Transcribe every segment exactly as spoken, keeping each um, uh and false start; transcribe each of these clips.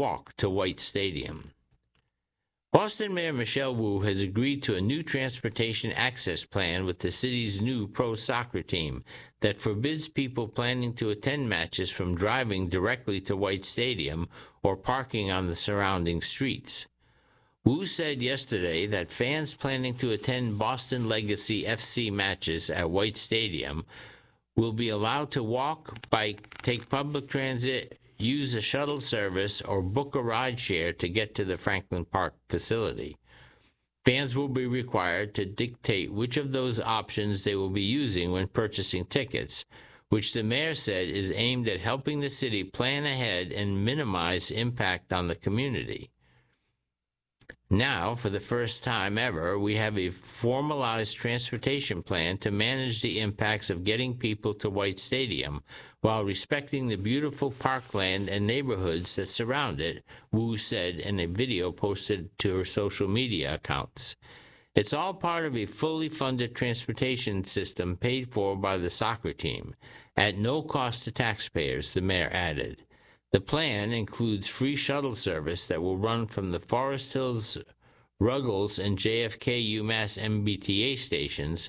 walk to White Stadium. Boston Mayor Michelle Wu has agreed to a new transportation access plan with the city's new pro soccer team that forbids people planning to attend matches from driving directly to White Stadium or parking on the surrounding streets. Wu said yesterday that fans planning to attend Boston Legacy F C matches at White Stadium will be allowed to walk, bike, take public transit, use a shuttle service, or book a rideshare to get to the Franklin Park facility. Fans will be required to dictate which of those options they will be using when purchasing tickets, which the mayor said is aimed at helping the city plan ahead and minimize impact on the community. Now, for the first time ever, we have a formalized transportation plan to manage the impacts of getting people to White Stadium while respecting the beautiful parkland and neighborhoods that surround it, Wu said in a video posted to her social media accounts. It's all part of a fully funded transportation system paid for by the soccer team, at no cost to taxpayers, the mayor added. The plan includes free shuttle service that will run from the Forest Hills, Ruggles, and J F K UMass M B T A stations,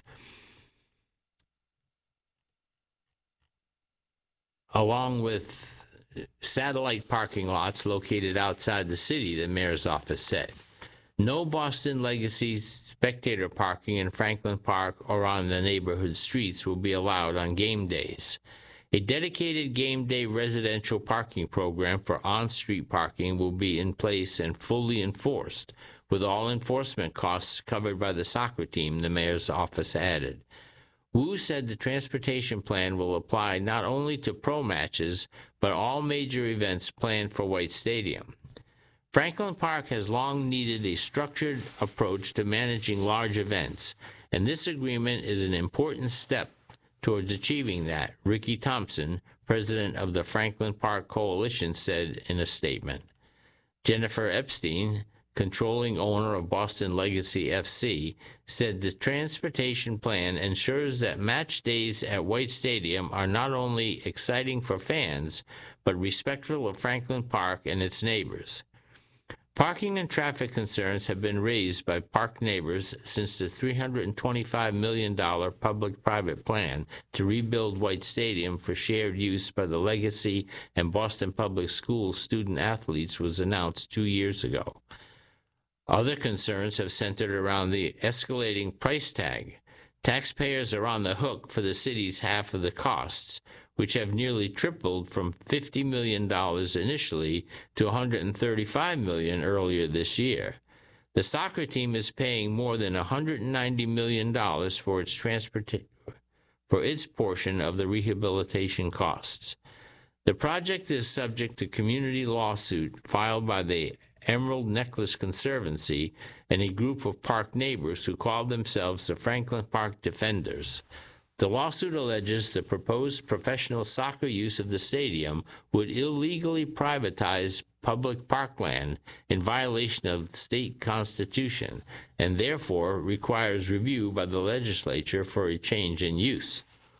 along with satellite parking lots located outside the city, the mayor's office said. No Boston Legacy spectator parking in Franklin Park or on the neighborhood streets will be allowed on game days. A dedicated game day residential parking program for on-street parking will be in place and fully enforced, with all enforcement costs covered by the soccer team, the mayor's office added. Wu said the transportation plan will apply not only to pro matches, but all major events planned for White Stadium. Franklin Park has long needed a structured approach to managing large events, and this agreement is an important step towards achieving that, Ricky Thompson, president of the Franklin Park Coalition, said in a statement. Jennifer Epstein, controlling owner of Boston Legacy F C, said the transportation plan ensures that match days at White Stadium are not only exciting for fans, but respectful of Franklin Park and its neighbors. Parking and traffic concerns have been raised by park neighbors since the three hundred twenty-five million dollars public-private plan to rebuild White Stadium for shared use by the Legacy and Boston Public Schools student-athletes was announced two years ago. Other concerns have centered around the escalating price tag. Taxpayers are on the hook for the city's half of the costs, which have nearly tripled from fifty million dollars initially to one hundred thirty-five million dollars earlier this year. The soccer team is paying more than one hundred ninety million dollars for its transporta- for its portion of the rehabilitation costs. The project is subject to community lawsuit filed by the Emerald Necklace Conservancy and a group of park neighbors who call themselves the Franklin Park Defenders. The lawsuit alleges the proposed professional soccer use of the stadium would illegally privatize public parkland in violation of the state constitution and therefore requires review by the legislature for a change in use.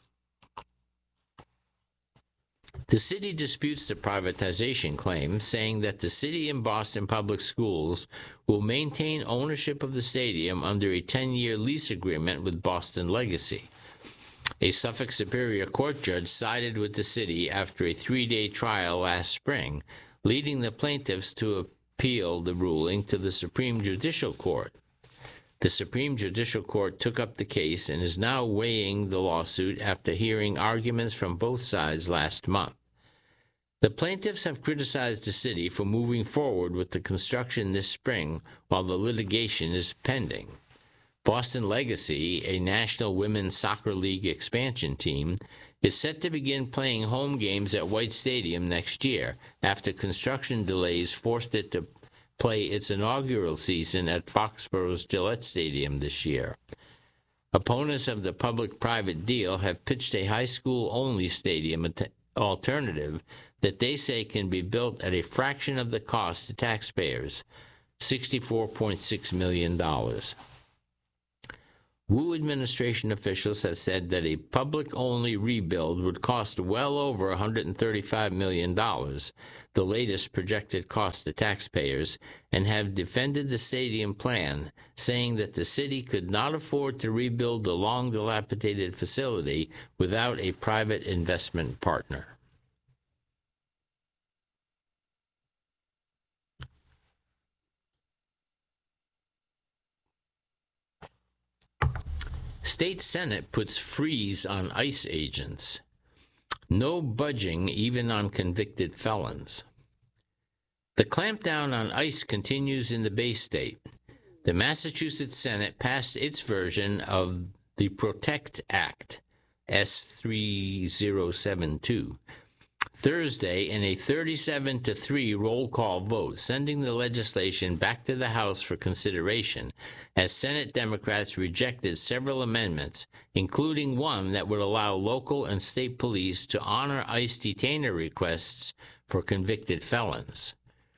The city disputes the privatization claim, saying that the city and Boston Public Schools will maintain ownership of the stadium under a ten-year lease agreement with Boston Legacy. A Suffolk Superior Court judge sided with the city after a three-day trial last spring, leading the plaintiffs to appeal the ruling to the Supreme Judicial Court. The Supreme Judicial Court took up the case and is now weighing the lawsuit after hearing arguments from both sides last month. The plaintiffs have criticized the city for moving forward with the construction this spring while the litigation is pending. Boston Legacy, a National Women's Soccer League expansion team, is set to begin playing home games at White Stadium next year after construction delays forced it to play its inaugural season at Foxborough's Gillette Stadium this year. Opponents of the public-private deal have pitched a high school-only stadium alternative that they say can be built at a fraction of the cost to taxpayers, sixty-four point six million dollars. Wu administration officials have said that a public-only rebuild would cost well over one hundred thirty-five million dollars, the latest projected cost to taxpayers, and have defended the stadium plan, saying that the city could not afford to rebuild the long-dilapidated facility without a private investment partner. State Senate puts freeze on ICE agents. No budging even on convicted felons. The clampdown on ICE continues in the Bay State. The Massachusetts Senate passed its version of the PROTECT Act, S three zero seven two, Thursday in a thirty-seven to three roll call vote, sending the legislation back to the House for consideration, as Senate Democrats rejected several amendments, including one that would allow local and state police to honor ICE detainer requests for convicted felons.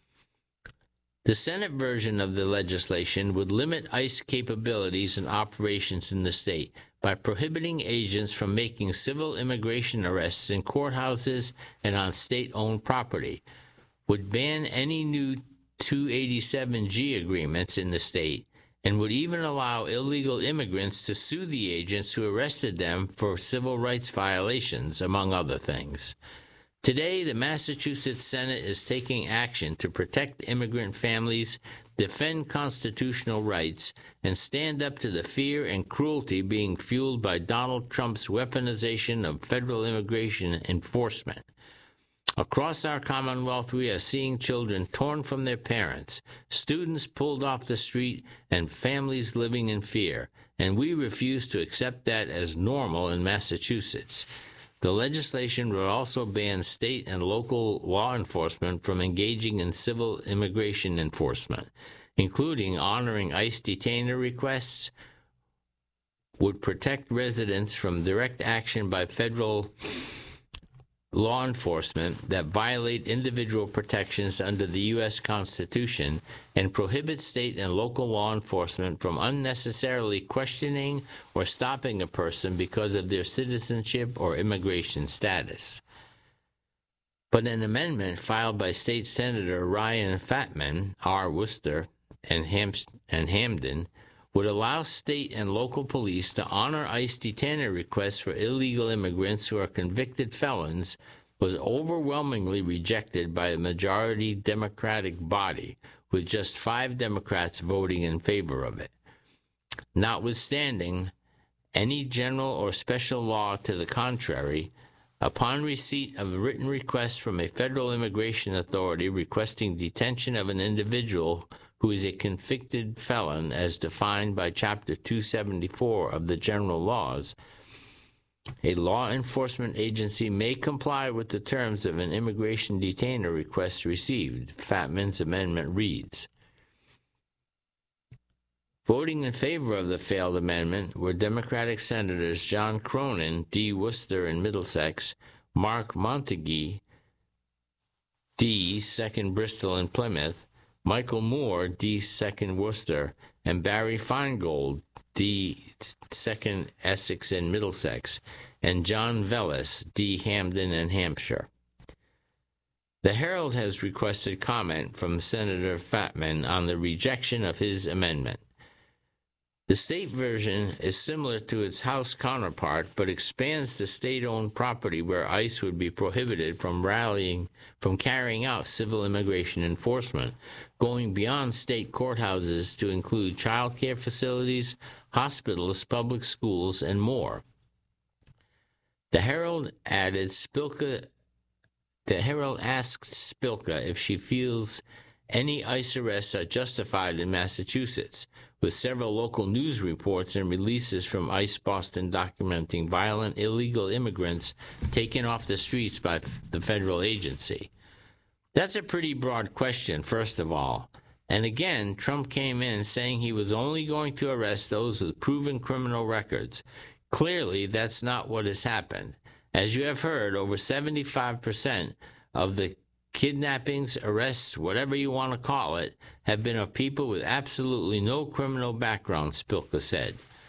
The Senate version of the legislation would limit ICE capabilities and operations in the state by prohibiting agents from making civil immigration arrests in courthouses and on state-owned property, would ban any new two eighty-seven G agreements in the state, and would even allow illegal immigrants to sue the agents who arrested them for civil rights violations, among other things. Today, the Massachusetts Senate is taking action to protect immigrant families, defend constitutional rights, and stand up to the fear and cruelty being fueled by Donald Trump's weaponization of federal immigration enforcement. Across our Commonwealth, we are seeing children torn from their parents, students pulled off the street, and families living in fear, and we refuse to accept that as normal in Massachusetts. The legislation would also ban state and local law enforcement from engaging in civil immigration enforcement, including honoring ICE detainer requests, would protect residents from direct action by federal law enforcement that violate individual protections under the U S Constitution, and prohibit state and local law enforcement from unnecessarily questioning or stopping a person because of their citizenship or immigration status. But an amendment filed by State Senator Ryan Fatman, R. Worcester, and, Ham- and Hamden would allow state and local police to honor ICE detainer requests for illegal immigrants who are convicted felons, was overwhelmingly rejected by the majority Democratic body, with just five Democrats voting in favor of it. Notwithstanding any general or special law to the contrary, upon receipt of a written request from a federal immigration authority requesting detention of an individual who is a convicted felon as defined by Chapter two seventy-four of the General Laws, a law enforcement agency may comply with the terms of an immigration detainer request received, Fatman's amendment reads. Voting in favor of the failed amendment were Democratic Senators John Cronin, D. Worcester and Middlesex, Mark Montague, D. second Bristol and Plymouth, Michael Moore, D. second Worcester, and Barry Feingold, D. second Essex and Middlesex, and John Velas, D. Hamden and Hampshire. The Herald has requested comment from Senator Fatman on the rejection of his amendment. The state version is similar to its House counterpart, but expands the state-owned property where ICE would be prohibited from rallying, from carrying out civil immigration enforcement, going beyond state courthouses to include child care facilities, hospitals, public schools, and more. The Herald added Spilka, the Herald asked Spilka if she feels any ICE arrests are justified in Massachusetts, with several local news reports and releases from ICE Boston documenting violent illegal immigrants taken off the streets by the federal agency. That's a pretty broad question, first of all. And again, Trump came in saying he was only going to arrest those with proven criminal records. Clearly, that's not what has happened. As you have heard, over seventy-five percent of the kidnappings, arrests, whatever you want to call it, have been of people with absolutely no criminal background, Spilka said.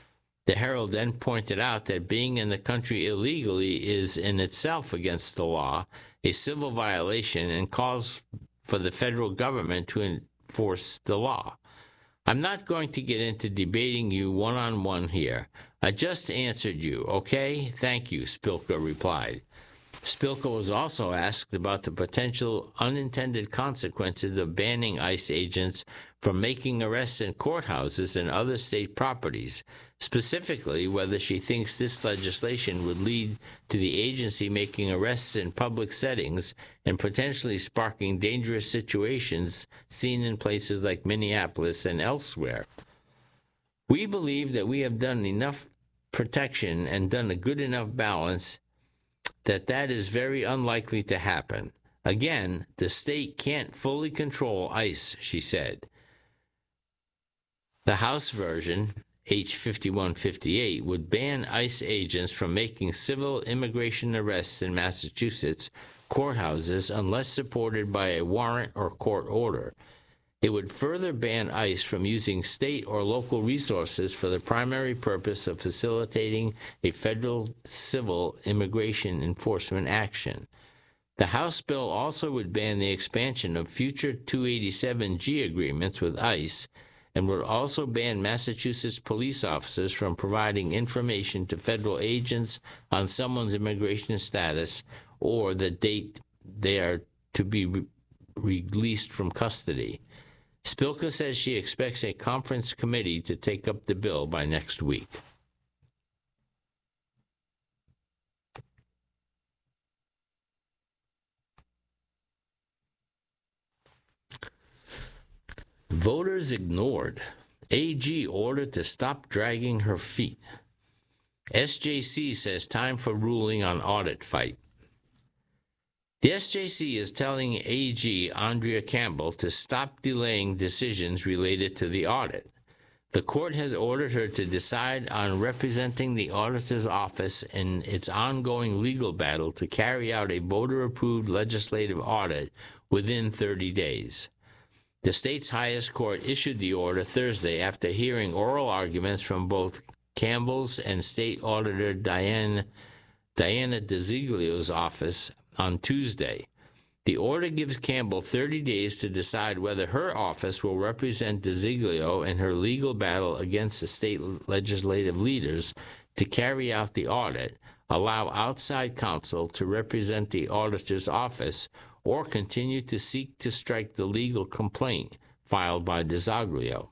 The Herald then pointed out that being in the country illegally is in itself against the law, a civil violation, and calls for the federal government to enforce the law. I'm not going to get into debating you one-on-one here. I just answered you, okay? Thank you, Spilka replied. Spilka was also asked about the potential unintended consequences of banning ICE agents from making arrests in courthouses and other state properties, specifically whether she thinks this legislation would lead to the agency making arrests in public settings and potentially sparking dangerous situations seen in places like Minneapolis and elsewhere. We believe that we have done enough protection and done a good enough balance that that is very unlikely to happen. Again, the state can't fully control ICE, she said. The House version, H fifty-one fifty-eight, would ban ICE agents from making civil immigration arrests in Massachusetts courthouses unless supported by a warrant or court order. It would further ban ICE from using state or local resources for the primary purpose of facilitating a federal civil immigration enforcement action. The House bill also would ban the expansion of future two eighty-seven G agreements with ICE and would also ban Massachusetts police officers from providing information to federal agents on someone's immigration status or the date they are to be re- released from custody. Spilka says she expects a conference committee to take up the bill by next week. Voters ignored. A G ordered to stop dragging her feet. S J C says time for ruling on audit fight. The S J C is telling A G Andrea Campbell to stop delaying decisions related to the audit. The court has ordered her to decide on representing the auditor's office in its ongoing legal battle to carry out a voter-approved legislative audit within thirty days. The state's highest court issued the order Thursday after hearing oral arguments from both Campbell's and State Auditor Diane, Diana DeZiglio's office on Tuesday. The order gives Campbell thirty days to decide whether her office will represent DeZiglio in her legal battle against the state legislative leaders to carry out the audit, allow outside counsel to represent the auditor's office, or continue to seek to strike the legal complaint filed by DeZiglio.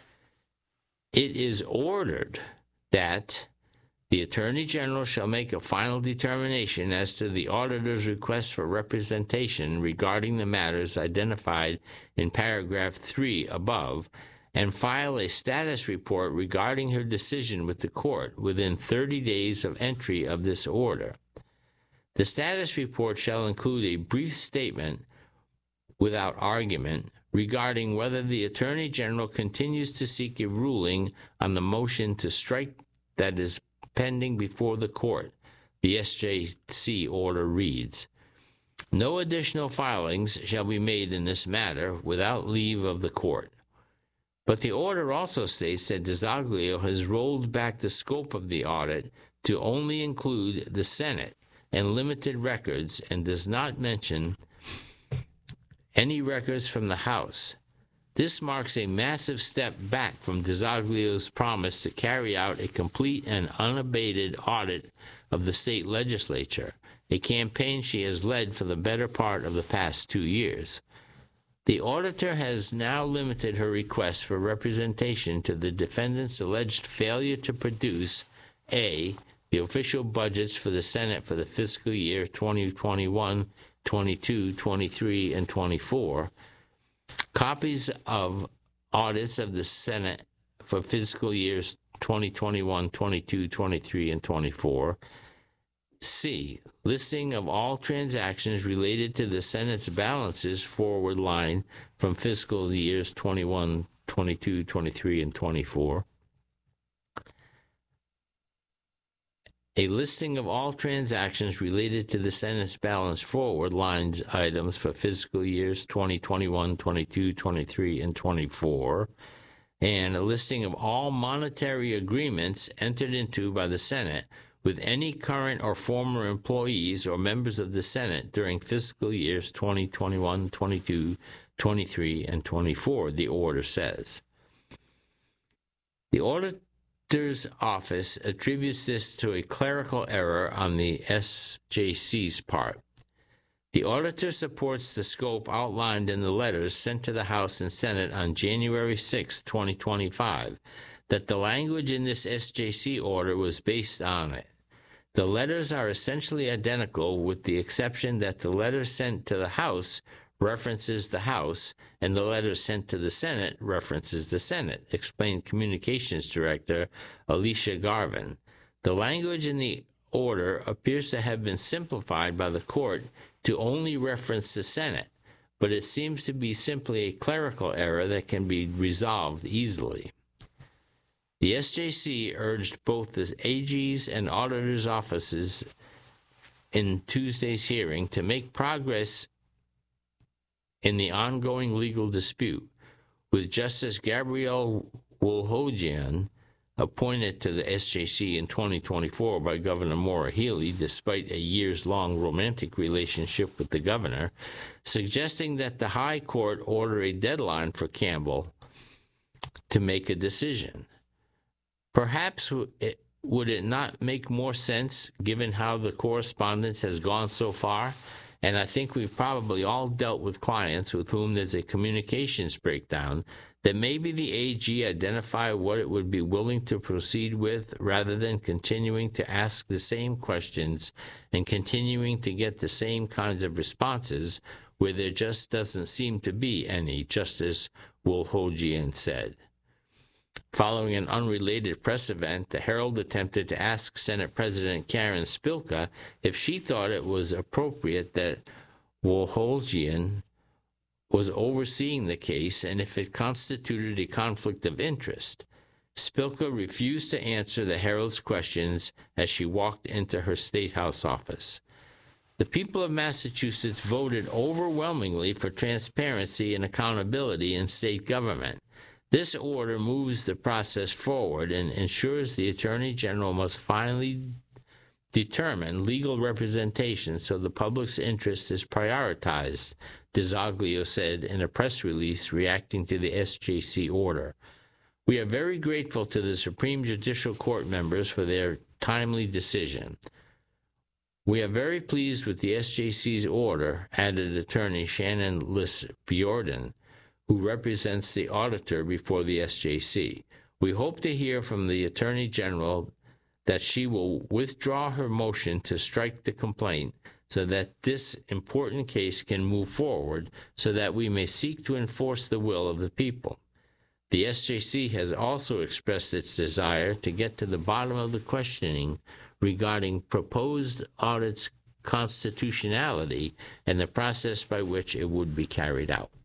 It is ordered that the Attorney General shall make a final determination as to the auditor's request for representation regarding the matters identified in paragraph three above, and file a status report regarding her decision with the court within thirty days of entry of this order. The status report shall include a brief statement without argument regarding whether the Attorney General continues to seek a ruling on the motion to strike that is pending before the court, the S J C order reads. No additional filings shall be made in this matter without leave of the court. But the order also states that DeZiglio has rolled back the scope of the audit to only include the Senate and limited records and does not mention any records from the House. This marks a massive step back from DeZiglio's promise to carry out a complete and unabated audit of the state legislature, a campaign she has led for the better part of the past two years. The auditor has now limited her request for representation to the defendant's alleged failure to produce A, the official budgets for the Senate for the fiscal year twenty twenty-one, twenty-two, twenty-three, and twenty-four, copies of audits of the Senate for fiscal years twenty twenty-one, twenty-two, twenty-three, and twenty-four. C, listing of all transactions related to the Senate's balances forward line from fiscal years twenty-one, twenty-two, twenty-three, and twenty-four. A listing of all transactions related to the Senate's balance forward lines items for fiscal years twenty twenty-one, twenty-two, twenty-three, and twenty-four. and a listing of all monetary agreements entered into by the Senate with any current or former employees or members of the Senate during fiscal years twenty twenty-one, twenty-two, twenty-three, and twenty-four, the order says. The auditor's office attributes this to a clerical error on the S J C's part. The auditor supports the scope outlined in the letters sent to the House and Senate on January sixth, twenty twenty-five, that the language in this S J C order was based on it. The letters are essentially identical with the exception that the letter sent to the House references the House and the letter sent to the Senate references the Senate, explained Communications Director Alicia Garvin. The language in the order appears to have been simplified by the court to only reference the Senate, but it seems to be simply a clerical error that can be resolved easily. The S J C urged both the A G's and auditors' offices in Tuesday's hearing to make progress in the ongoing legal dispute, with Justice Gabrielle Wolhogian, appointed to the S J C in twenty twenty-four by Governor Maura Healey, despite a years-long romantic relationship with the governor, suggesting that the High Court order a deadline for Campbell to make a decision. Perhaps it, would it not make more sense, given how the correspondence has gone so far? And I think we've probably all dealt with clients with whom there's a communications breakdown, that maybe the A G identify what it would be willing to proceed with rather than continuing to ask the same questions and continuing to get the same kinds of responses where there just doesn't seem to be any, Justice Wolhogian said. Following an unrelated press event, the Herald attempted to ask Senate President Karen Spilka if she thought it was appropriate that Wolhogian was overseeing the case and if it constituted a conflict of interest. Spilka refused to answer the Herald's questions as she walked into her State House office. The people of Massachusetts voted overwhelmingly for transparency and accountability in state government. This order moves the process forward and ensures the Attorney General must finally determine legal representation so the public's interest is prioritized, DiZoglio said in a press release reacting to the S J C order. We are very grateful to the Supreme Judicial Court members for their timely decision. We are very pleased with the S J C's order, added attorney Shannon Liss Bjordan, who represents the auditor before the S J C. We hope to hear from the Attorney General that she will withdraw her motion to strike the complaint so that this important case can move forward so that we may seek to enforce the will of the people. The S J C has also expressed its desire to get to the bottom of the questioning regarding proposed audit's constitutionality and the process by which it would be carried out.